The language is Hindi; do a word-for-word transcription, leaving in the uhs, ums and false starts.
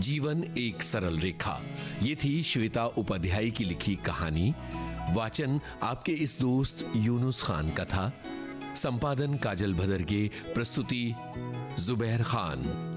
जीवन एक सरल रेखा। ये थी श्वेता उपाध्याय की लिखी कहानी। वाचन आपके इस दोस्त यूनुस खान का था। संपादन काजल भदरगे, प्रस्तुति जुबैर खान।